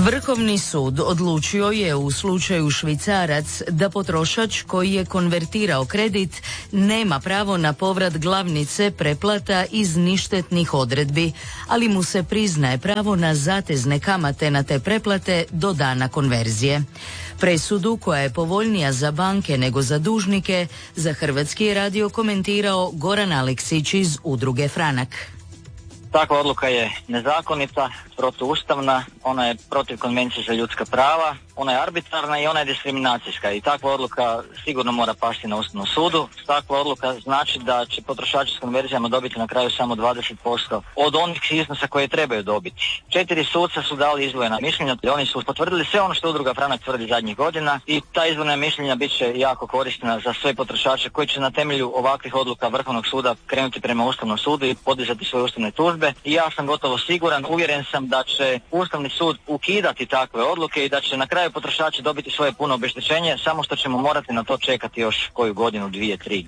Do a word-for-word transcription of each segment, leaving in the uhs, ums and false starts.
Vrhovni sud odlučio je u slučaju Švicarac da potrošač koji je konvertirao kredit nema pravo na povrat glavnice preplata iz ništetnih odredbi, ali mu se priznaje pravo na zatezne kamate na te preplate do dana konverzije. Presudu, koja je povoljnija za banke nego za dužnike, za Hrvatski je radio komentirao Goran Aleksić iz Udruge Franak. Takva odluka je nezakonita, protuustavna, ona je protiv Konvencije za ljudska prava, ona je arbitrarna i ona je diskriminacijska i takva odluka sigurno mora pasti na Ustavnom sudu. Takva odluka znači da će potrošači s konverzijama dobiti na kraju samo dvadeset posto od onih iznosa koje trebaju dobiti. Četiri suca su dali izdvojena mišljenja, oni su potvrdili sve ono što Udruga Franak tvrdi zadnjih godina i ta izdvojena mišljenja bit će jako korisna za sve potrošače koji će na temelju ovakvih odluka Vrhovnog suda krenuti prema Ustavnom sudu i podizati svoje ustavne tužbe. I ja sam gotovo siguran, uvjeren sam da će Ustavni sud ukidati takve odluke i da će na kraju potrošači dobiti svoje puno obeštećenje, samo što ćemo morati na to čekati još koju godinu, dvije, tri.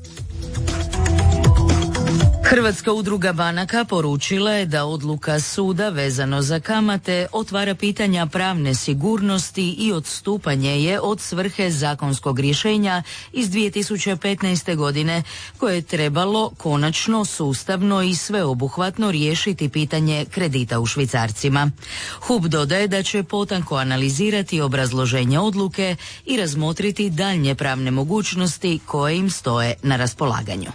Hrvatska udruga banaka poručila je da odluka suda vezano za kamate otvara pitanja pravne sigurnosti i odstupanje je od svrhe zakonskog rješenja iz dvije tisuće petnaeste. godine koje je trebalo konačno, sustavno i sveobuhvatno riješiti pitanje kredita u švicarcima. H U B dodaje da će potanko analizirati obrazloženje odluke i razmotriti daljnje pravne mogućnosti koje im stoje na raspolaganju.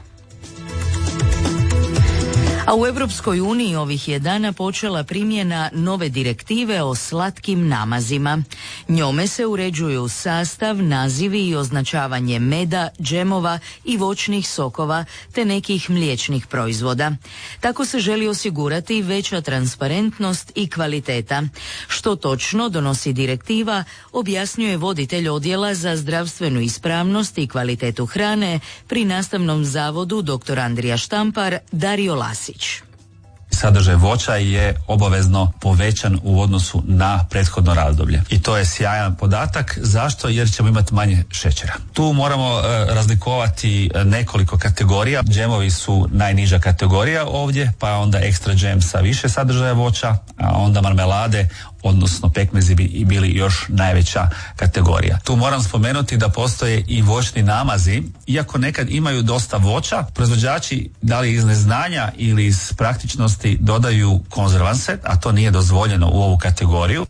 A u Europskoj uniji ovih je dana počela primjena nove direktive o slatkim namazima. Njome se uređuju sastav, nazivi i označavanje meda, džemova i voćnih sokova te nekih mliječnih proizvoda. Tako se želi osigurati veća transparentnost i kvaliteta. Što točno donosi direktiva, objasnjuje voditelj odjela za zdravstvenu ispravnost i kvalitetu hrane pri Nastavnom zavodu dr. Andrija Štampar, Dario Lasić. Sadržaj voća je obavezno povećan u odnosu na prethodno razdoblje. I to je sjajan podatak. Zašto? Jer ćemo imati manje šećera. Tu moramo e, razlikovati nekoliko kategorija. Džemovi su najniža kategorija ovdje, pa onda ekstra džem sa više sadržaja voća, a onda marmelade, odnosno pekmezi bi bili još najveća kategorija. Tu moram spomenuti da postoje i voćni namazi, iako nekad imaju dosta voća, proizvođači da li iz neznanja ili iz praktičnosti dodaju konzervanse, a to nije dozvoljeno u ovu kategoriju.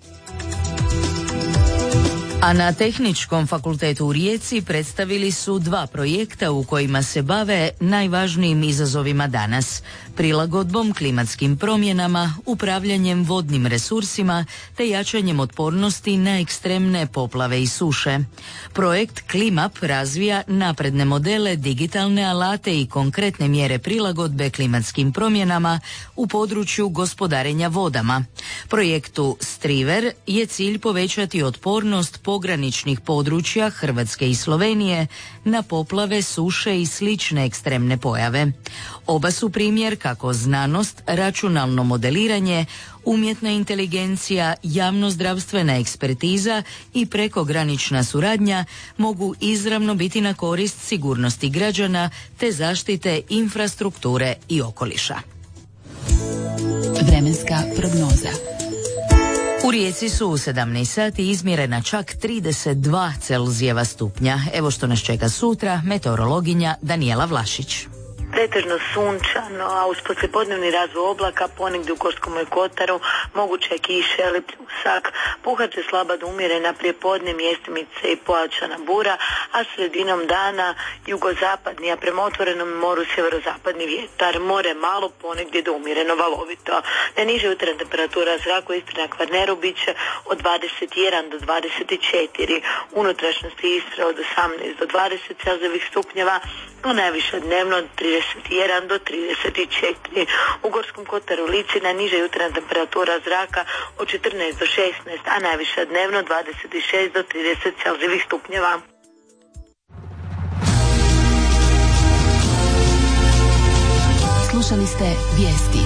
A na Tehničkom fakultetu u Rijeci predstavili su dva projekta u kojima se bave najvažnijim izazovima danas: prilagodbom klimatskim promjenama, upravljanjem vodnim resursima te jačanjem otpornosti na ekstremne poplave i suše. Projekt Klimap razvija napredne modele, digitalne alate i konkretne mjere prilagodbe klimatskim promjenama u području gospodarenja vodama. Projektu Striver je cilj povećati otpornost pograničnih područja Hrvatske i Slovenije na poplave, suše i slične ekstremne pojave. Oba su primjer kako znanost, računalno modeliranje, umjetna inteligencija, javnozdravstvena ekspertiza i prekogranična suradnja mogu izravno biti na korist sigurnosti građana te zaštite infrastrukture i okoliša. Vremenska prognoza. U Rijeci su u sedamnaest sati izmjerena čak trideset dva Celzijeva stupnja. Evo što nas čeka sutra, meteorologinja Danijela Vlašić. Pretežno sunčano, a uz poslijepodnevni razvoj oblaka ponegdje u Gorskom kotaru moguće je kiša ili pljusak. Puhat će slaba do umjerena prijepodne, mjestimice i pojačana bura, a sredinom dana jugozapadni, a prema otvorenom moru sjeverozapadni vjetar. More malo, ponegdje do umjereno valovito. Najniža jutarnja temperatura zraka u Istri na Kvarneru bit će od dvadeset jedan do dvadeset četiri, unutrašnjosti Istre od osamnaest do dvadeset Celzijevih stupnjeva, a najviše dnevno od trideset jedan do trideset četiri. U Gorskom kotaru Lici najniža jutarnja temperatura zraka od četrnaest do šesnaest, a najviša dnevno dvadeset šest do trideset Celzijevih stupnjeva. Slušali ste vijesti.